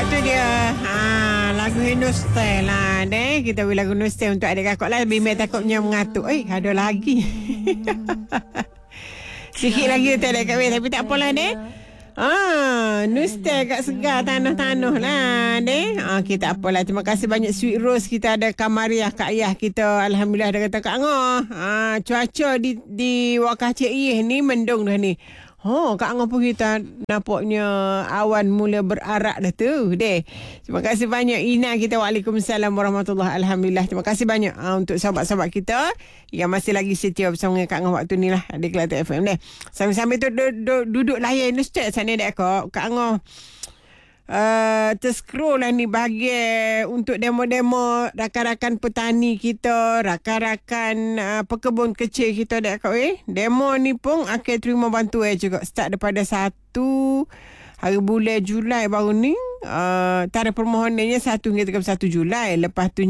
tu dia. Lagu Hindustan lah deh. Kita beri lagu Hindustan untuk adik kakak lah. Bimbing takutnya mengatuk. Ada lagi. Sikit lagi tu adik kakak. Tapi tak apalah deh. Hindustan kat segar tanah-tanah lah deh. Okay, tak apalah. Terima kasih banyak Sweet Rose. Kita ada Kamariah Kak Ayah kita. Alhamdulillah dia kata Kak Ngah. Cuaca di Wakah Cik Iyih ni mendung dah ni. Kak Angah pun kita nampaknya awan mula berarak dah tu deh. Terima kasih banyak Ina kita. Waalaikumsalam warahmatullahi. Alhamdulillah. Terima kasih banyak untuk sahabat-sahabat kita yang masih lagi setia bersama dengan Kak Angah waktu ni lah di Kelate FM deh. Sambil-sambil tu duduk layan Ustaz sana deh Kak Angah. Terscroll lah ni bahagian untuk demo-demo rakan-rakan petani kita, rakan-rakan pekebun kecil kita dek kau demo ni pun akan terima bantuan juga start daripada 1 hari bulan Julai baru ni. Tarikh permohonannya 1 hingga 31 Julai. Lepas tu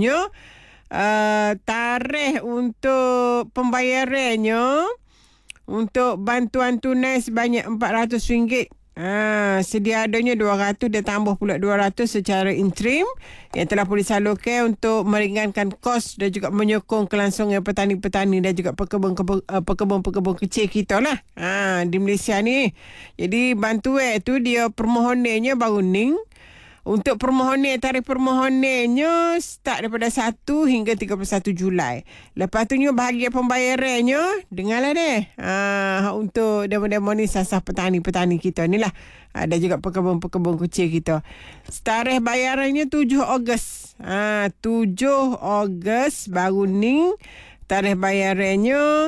tarikh untuk pembayarannya untuk bantuan tunai sebanyak RM400. Sedia adanya 200, dia tambah pula 200 secara interim yang telah pun disalurkan untuk meringankan kos dan juga menyokong kelangsungan petani-petani dan juga pekebun-pekebun kecil kita lah di Malaysia ni. Jadi bantuan tu dia permohonannya baru ni. Untuk permohonan, tarikh permohonannya start daripada 1 hingga 31 Julai. Lepas tu bahagian pembayarannya, dengarlah deh. Untuk demo-demo ni sasah petani-petani kita ni lah. Ada juga pekebun-pekebun kecil kita. Tarikh bayarannya 7 Ogos. 7 Ogos baru ni. Tarikh bayarannya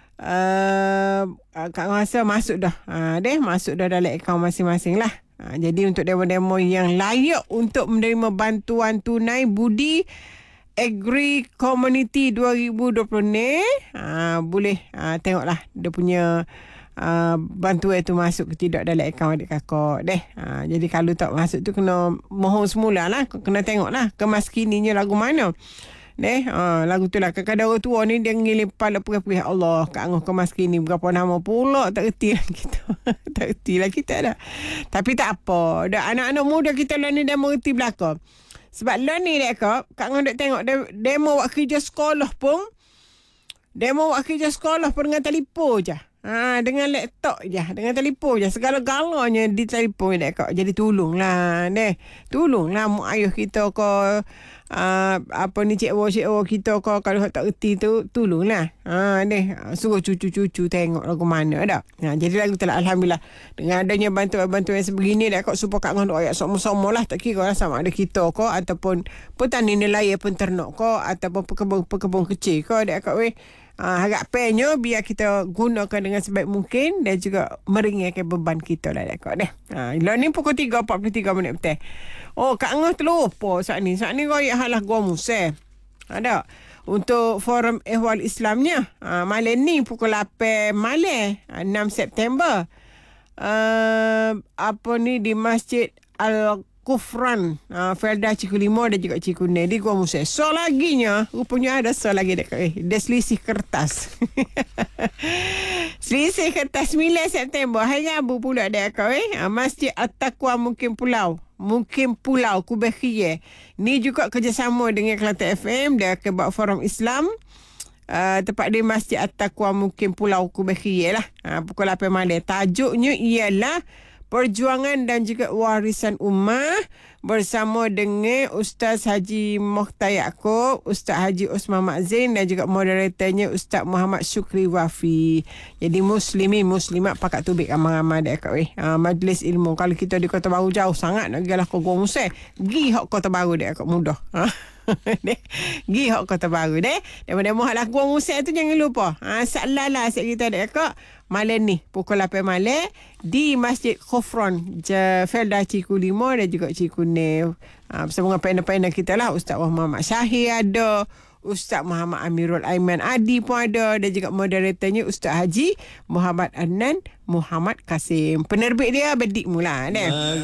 Kak rasa masuk dah. Masuk dah dalam akaun masing-masing lah. Jadi untuk demo-demo yang layak untuk menerima bantuan tunai Budi Agri Community 2020 ni, boleh tengoklah dia punya bantuan tu masuk ke tidak dalam akaun adik kakak deh. Jadi kalau tak masuk tu kena mohon semula lah. Kena tengok lah kemaskininya lagu mana. Lagu tu lah. Kadang-kadang orang tua ni dia ngilim kepala perih-perih. Allah, Kak Angah kemaskini berapa nama pula tak reti lah kita. Tak reti lah kita dah. Tapi tak apa. Dah anak-anak muda kita lah ni dah mengerti belakang. Sebab lah ni dek Kak Angah dek tengok demo buat kerja sekolah pun. Demo buat kerja sekolah pun dengan telefon je. Dengan laptop je. Dengan telefon je. Segala-galanya di telefon dek Kak. Jadi tolonglah tolonglah mak ayah kita ke cikgu kita ke kalau tak reti tu tolonglah. Suruh cucu-cucu tengok lagu mana dah. Jadi lagu telah alhamdulillah dengan adanya bantuan-bantuan sebegini dah Kak supaya Kak Ngah ayat sama-sama lah, tak kira lah sama ada kita ke ataupun petani nelayan penternak ke ataupun pekebun kecil ke dah Kak harapannya biar kita gunakan dengan sebaik mungkin dan juga meringankan beban kita lah Kak dah. Lah ni pukul 3:43 petang. Kak Angah terlupa saat ni royak halah gua Musa. Ada untuk forum ehwal Islamnya malam ni pukul 8 malam 6 September. Di Masjid Al-Kufran Felda Ciku Lima dan juga Ciku Ne di Gua Musa. So laginya rupanya ada so lagi dekat dia selisih kertas. Selisih kertas 9 September hari Rabu pula dekat Masjid At-Taqwa Mungkin Pulau Kubekhiyeh. Ni juga kerjasama dengan Kelate FM. Dia akan buat forum Islam tepat di Masjid At-Taqwa Mungkin Pulau Kubekhiyeh lah. Pukul 8 malam. Tajuknya ialah Perjuangan dan juga Warisan Ummah bersama dengan Ustaz Haji Mokhtar Yaakob, Ustaz Haji Osman Makzin dan juga moderatornya Ustaz Muhammad Syukri Wafi. Jadi muslimat pakat tubik ramai-ramai dekat majlis ilmu. Kalau kita di Kota Baru jauh sangat nak pergilah ke Gua Musa. Pergi hak Kota Baru dekat mudah. Pergi hak Kota Baru deh. Demo-demo hak Gua Musa tu jangan lupa. Saklala kita dekat malam ni pukul 8 malam di Masjid Khufran Felda Ciku Lima dan juga Ciku Ne bersama dengan panel-panel kita lah. Ustaz Muhammad Syahir ada, Ustaz Muhammad Amirul Aiman Adi pun ada dan juga moderatornya Ustaz Haji Muhammad Adnan Muhammad Kasim. Penerbit dia Bedik Mula